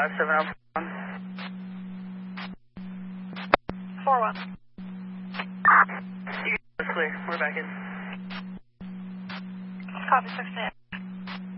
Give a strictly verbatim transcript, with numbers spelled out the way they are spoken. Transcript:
five seven zero one. four one. It's clear. We're back in. Copy six eight.